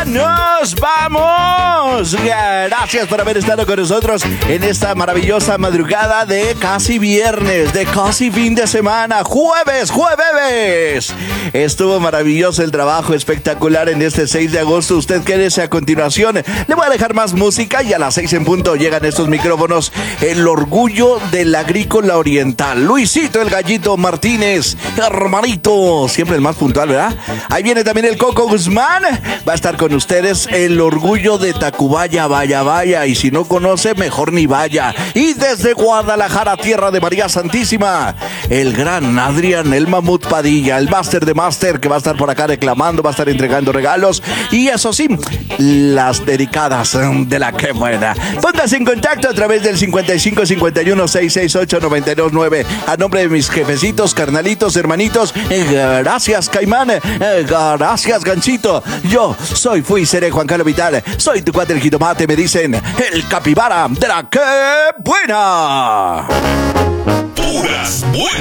¡Ya nos vamos! Gracias por haber estado con nosotros en esta maravillosa madrugada de casi viernes, de casi fin de semana, jueves. Estuvo maravilloso el trabajo, espectacular en este 6 de agosto. Usted quédese a continuación. Le voy a dejar más música y a las 6 en punto llegan estos micrófonos. El orgullo del agrícola oriental. Luisito el Gallito Martínez, hermanito, siempre el más puntual, ¿verdad? Ahí viene también el Coco Guzmán. Va a estar con ustedes el orgullo de Tacubaya, vaya. Y si no conoce, mejor ni vaya. Y desde Guadalajara, tierra de María Santísima, el gran Adrián, el Mamut Padilla, el máster de máster, que va a estar por acá reclamando, va a estar entregando regalos. Y eso sí, las dedicadas de la que buena. Póngase en contacto a través del 55 51 668 929. A nombre de mis jefecitos, carnalitos, hermanitos, gracias Caimán, gracias Ganchito. Yo fui, seré Juan Carlos Vital. Soy tu cuate el jitomate, me dicen el capibara de la que buena. Puras buenas.